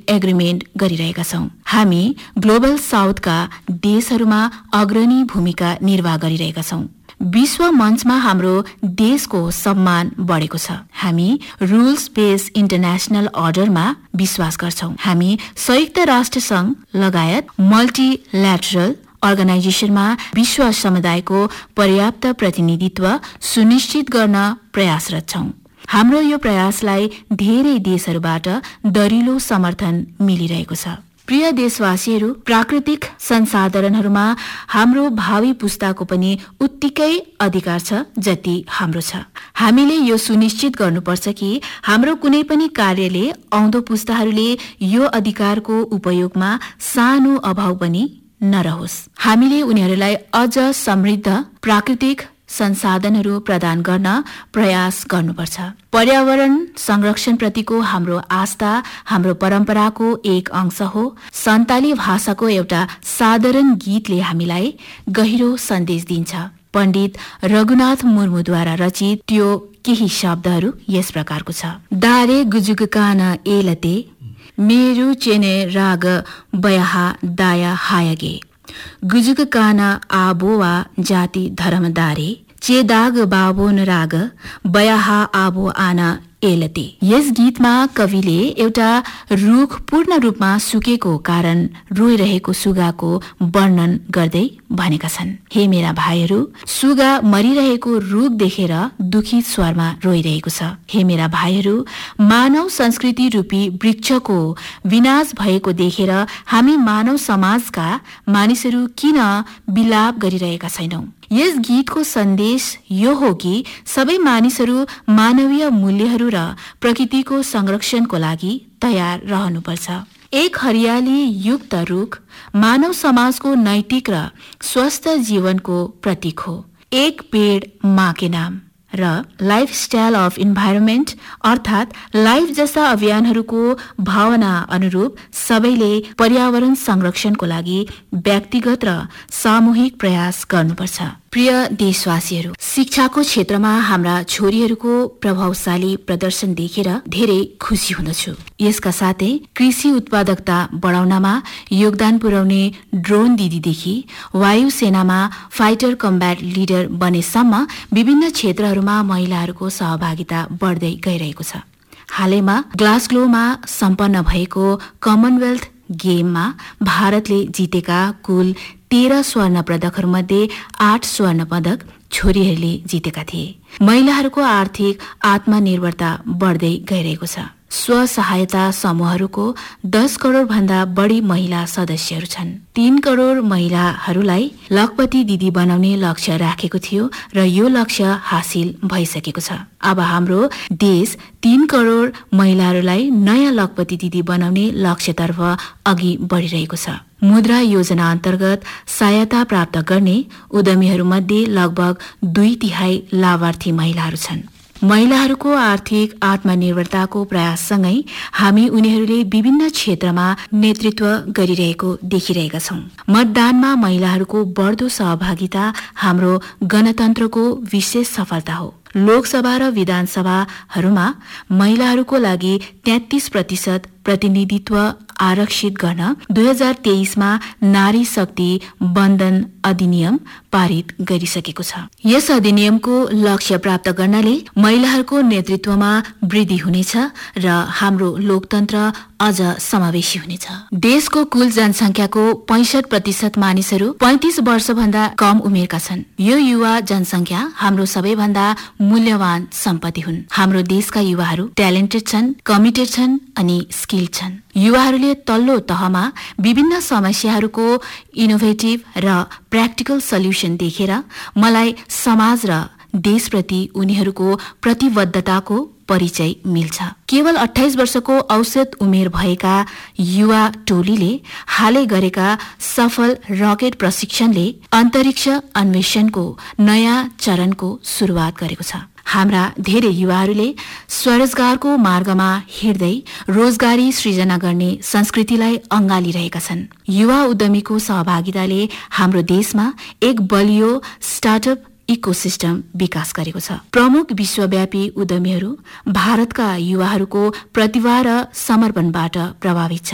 Agreement गरिरहेका छौं। हामी ग्लोबल साउथका देशहरूमा अग्रणी भूमिका निर्वाह गरिरहेका छौं। विश्व मञ्चमा हाम्रो देशको सम्मान बढेको छ। हामी रुल्स बेस्ड इन्टरनेशनल अर्डरमा विश्वास गर्छौं। हामी संयुक्त राष्ट्र संघ लगायत मल्टिल्याटरल अर्गनाइजेसनमा विश्व समुदायको पर्याप्त प्रतिनिधित्व सुनिश्चित गर्न प्रयासरत छौं। हाम्रो यो प्रयासलाई धेरै देशहरूबाट दरिलो समर्थन मिलिरहेको छ। प्रिय देशवासीहरू, प्राकृतिक संसाधनहरूमा हाम्रो भावी पुस्ताको पनि उत्तिकै अधिकार छ जति हाम्रो छ। हामीले यो सुनिश्चित गर्नुपर्छ कि हाम्रो कुनै पनि कार्यले आउँदो पुस्ताहरूले यो अधिकारको उपयोगमा सानो अभाव पनि नरहोस्। हामीले उनीहरूलाई अझ समृद्ध प्राकृतिक संसाधनहरू प्रदान गर्न प्रयास गर्नुपर्छ। पर्यावरण संरक्षण प्रतिको हाम्रो आस्था हाम्रो परम्पराको एक अंश हो। सन्ताली भाषाको एउटा साधारण गीतले हामीलाई गहिरो सन्देश दिन्छ। पण्डित रघुनाथ मुर्मुद्वारा रचित त्यो केही शब्दहरू यस प्रकारको छ। दारे गुजुग कान एलते मेरु चेने राग बयाहा दाया हायगे गुजुग कान आबोवा जाति धर्म दारे चेदाग बाबोन राग बयाहा आबो आना एलते। यस गीतमा कविले एउटा रुख पूर्ण रूपमा सुकेको कारण रोइरहेको सुगाको वर्णन गर्दै भनेका छन्। हे मेरा भाइहरू, सुगा मरिरहेको रुख देखेर दुखित स्वरमा रोइरहेको छ। हे मेरा भाइहरू, मानव संस्कृति रूपी वृक्षको विनाश भएको देखेर हामी मानव समाजका मानिसहरू किन विलाप गरिरहेका छैनौं? यस गीतको सन्देश यो हो कि सबै मानिसहरू मानवीय मूल्यहरू र प्रकृतिको संरक्षणको लागि तयार रहनुपर्छ। एक हरियाली युक्त रुख मानव समाजको नैतिक र स्वस्थ जीवनको प्रतीक हो। एक पेड़ माँ के नाम र लाइफस्टाइल अफ इन्भाइरोमेन्ट अर्थात् लाइफ जस्ता अभियानहरूको भावना अनुरूप सबैले पर्यावरण संरक्षणको लागि व्यक्तिगत र सामूहिक प्रयास गर्नुपर्छ। प्रिय देशवासीहरू, शिक्षाको क्षेत्रमा हाम्रा छोरीहरूको प्रभावशाली प्रदर्शन देखेर धेरै खुसी हुँदछु। यसका साथै कृषि उत्पादकता बढाउनमा योगदान पुर्याउने ड्रोन दिदीदेखि वायुसेनामा फाइटर कम्ब्याट लिडर बनेसम्म विभिन्न क्षेत्रहरूमा महिलाहरूको सहभागिता बढ्दै गइरहेको छ। हालैमा ग्लासगोमा सम्पन्न भएको कमनवेल्थ गेममा भारतले जितेका कुल 13 स्वर्ण पदकहरूमध्ये 8 स्वर्ण पदक छोरीहरूले जितेका थिए। महिलाहरूको आर्थिक आत्मनिर्भरता बढ्दै गइरहेको छ। स्वसहायता समूहहरूको 10 करोड भन्दा बढी महिला सदस्यहरू छन्। 3 करोड महिलाहरूलाई लखपति दिदी बनाउने लक्ष्य राखेको थियो र यो लक्ष्य हासिल भइसकेको छ। अब हाम्रो देश 3 करोड महिलाहरूलाई नयाँ लखपति दिदी बनाउने लक्ष्यतर्फ अघि बढिरहेको छ। मुद्रा योजना अन्तर्गत सहायता प्राप्त गर्ने उद्यमीहरूमध्ये लगभग 2/3 लाभार्थी महिलाहरू छन्। महिलाहरूको आर्थिक आत्मनिर्भरताको प्रयाससँगै हामी उनीहरूले विभिन्न क्षेत्रमा नेतृत्व गरिरहेको देखिरहेका छौं। मतदानमा महिलाहरूको बढ्दो सहभागिता हाम्रो गणतन्त्रको विशेष सफलता हो। लोकसभा र विधानसभाहरूमा महिलाहरूको लागि 33% प्रतिनिधित्व आरक्षित गर्न 2023मा नारी शक्ति बन्धन अधिनियम पारित गरिसकेको छ। यस अधिनियमको लक्ष्य प्राप्त गर्नले महिलाहरूको नेतृत्वमा वृद्धि हुनेछ र हाम्रो लोकतन्त्र अझ समावेशी हुनेछ। देशको कुल जनसंख्याको 65% मानिसहरू 35 वर्षभन्दा कम उमेरका छन्। यो युवा जनसंख्या हाम्रो सबैभन्दा मूल्यवान सम्पत्ति हुन्। हाम्रो देशका युवाहरू ट्यालेन्टेड छन्, कमिटेड छन् अनि स्किल्ड छन्। युवाहरूले तल्लो तहमा विभिन्न समस्याहरूको इनोभेटिभ र प्र्याक्टिकल सल्युसन देखेर मलाई समाज र देशप्रति उनीहरूको प्रतिबद्धताको परिचय मिल्छ। केवल 28 वर्षको औसत उमेर भएका युवा टोलीले हालै गरेका सफल रकेट प्रशिक्षणले अन्तरिक्ष अन्वेषणको नयाँ चरणको सुरुवात गरेको छ। हाम्रा धेरै युवाहरूले स्वरोजगारको मार्गमा हिँड्दै रोजगारी सृजना गर्ने संस्कृतिलाई अँगालिरहेका छन्। युवा उद्यमीको सहभागिताले हाम्रो देशमा एक बलियो स्टार्टअप इकोसिस्टम विकास गरेको छ। प्रमुख विश्वव्यापी उद्यमीहरू भारतका युवाहरूको प्रतिभा र समर्पणबाट प्रभावित छन्।